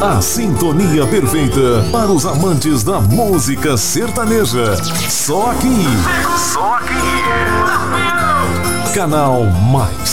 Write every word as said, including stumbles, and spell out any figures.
A sintonia perfeita para os amantes da música sertaneja. Só aqui. Só aqui. Canal Mais.